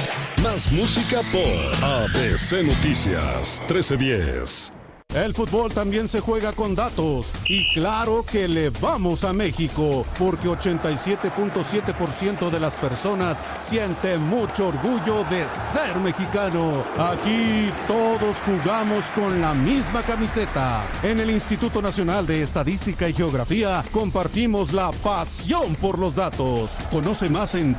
Más música por ABC Noticias 1310. El fútbol también se juega con datos y claro que le vamos a México porque 87.7% de las personas siente mucho orgullo de ser mexicano. Aquí todos jugamos con la misma camiseta. En el Instituto Nacional de Estadística y Geografía compartimos la pasión por los datos. Conoce más en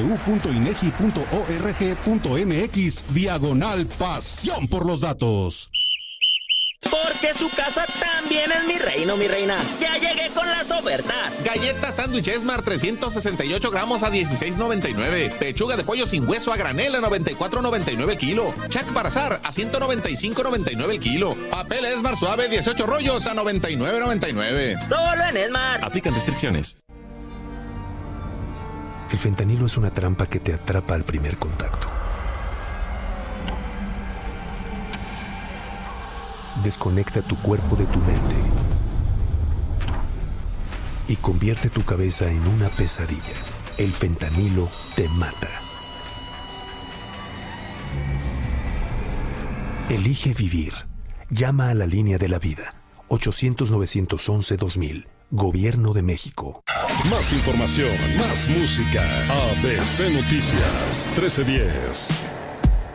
www.inegi.org.mx/pasión por los datos. Porque su casa también es mi reino, mi reina. Ya llegué con las ofertas. Galletas sándwich Esmar 368 gramos a $16.99. Pechuga de pollo sin hueso a granel a $94.99 el kilo. Chac para asar a $195.99 el kilo. Papel Esmar suave 18 rollos a $99.99. Solo en Esmar. Aplican restricciones. El fentanilo es una trampa que te atrapa al primer contacto. Desconecta tu cuerpo de tu mente y convierte tu cabeza en una pesadilla. El fentanilo te mata. Elige vivir. Llama a la línea de la vida. 800-911-2000. Gobierno de México. Más información, más música. ABC Noticias 1310.